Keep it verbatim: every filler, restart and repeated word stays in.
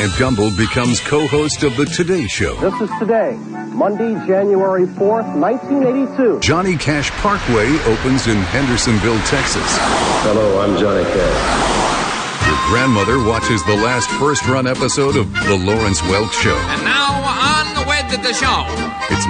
Bryant Gumbel becomes co-host of The Today Show. This is Today, Monday, January fourth, nineteen eighty-two. Johnny Cash Parkway opens in Hendersonville, Texas. Hello, I'm Johnny Cash. Your grandmother watches the last first-run episode of The Lawrence Welk Show. And now, on with the show. It's